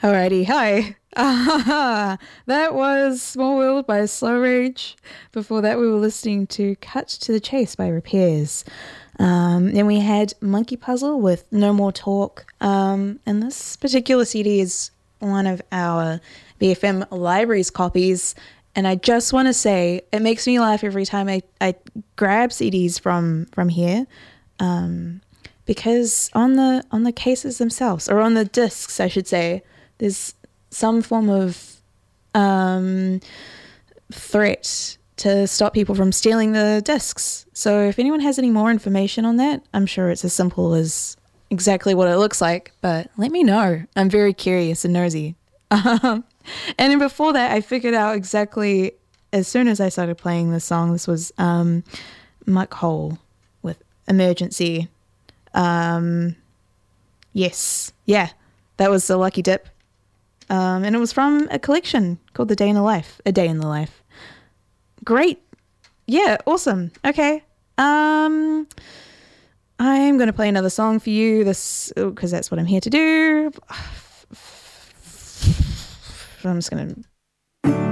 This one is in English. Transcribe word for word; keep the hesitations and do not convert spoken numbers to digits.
Alrighty, hi. Ah, that was Small World by Slow Rage. Before that, we were listening to Cut to the Chase by Repairs. Um, then we had Monkey Puzzle with No More Talk. Um, and this particular C D is one of our B F M Libraries copies. And I just want to say, it makes me laugh every time I, I grab C Ds from, from here. Um, because on the on the cases themselves, or on the discs, I should say, there's some form of um, threat to stop people from stealing the discs. So if anyone has any more information on that, I'm sure it's as simple as exactly what it looks like, but let me know. I'm very curious and nosy. Um, and then before that, I figured out exactly, as soon as I started playing this song, this was um, Muck Hole with Emergency. Um, yes, yeah, that was the Lucky Dip. Um, and it was from a collection called The Day in the Life, A Day in the Life. Great. Yeah, awesome. Okay. Um, I'm going to play another song for you, this because that's what I'm here to do. I'm just going to